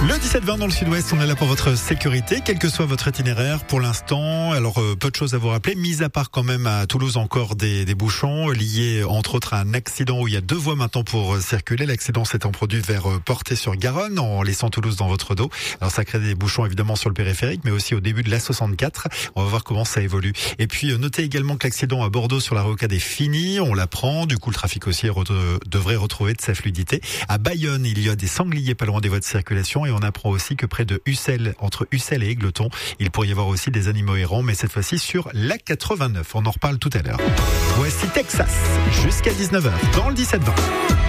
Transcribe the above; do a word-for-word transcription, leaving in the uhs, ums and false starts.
Le dix-sept vingt dans le sud-ouest, on est là pour votre sécurité, quel que soit votre itinéraire pour l'instant. Alors, euh, peu de choses à vous rappeler, mis à part quand même à Toulouse encore des, des bouchons liés entre autres à un accident où il y a deux voies maintenant pour circuler. L'accident s'étant produit vers euh, Portet-sur-Garonne en laissant Toulouse dans votre dos. Alors, ça crée des bouchons évidemment sur le périphérique, mais aussi au début de l'A soixante-quatre. On va voir comment ça évolue. Et puis, euh, notez également que l'accident à Bordeaux sur la rocade est fini. On l'apprend. Du coup, le trafic aussi re- devrait retrouver de sa fluidité. À Bayonne, il y a des sangliers pas loin des voies de circulation et on apprend aussi que près de Ussel, entre Ussel et Égletons, il pourrait y avoir aussi des animaux errants, mais cette fois-ci sur l'A quatre-vingt-neuf. On en reparle tout à l'heure. Voici Texas, jusqu'à dix-neuf heures, dans le dix-sept vingt.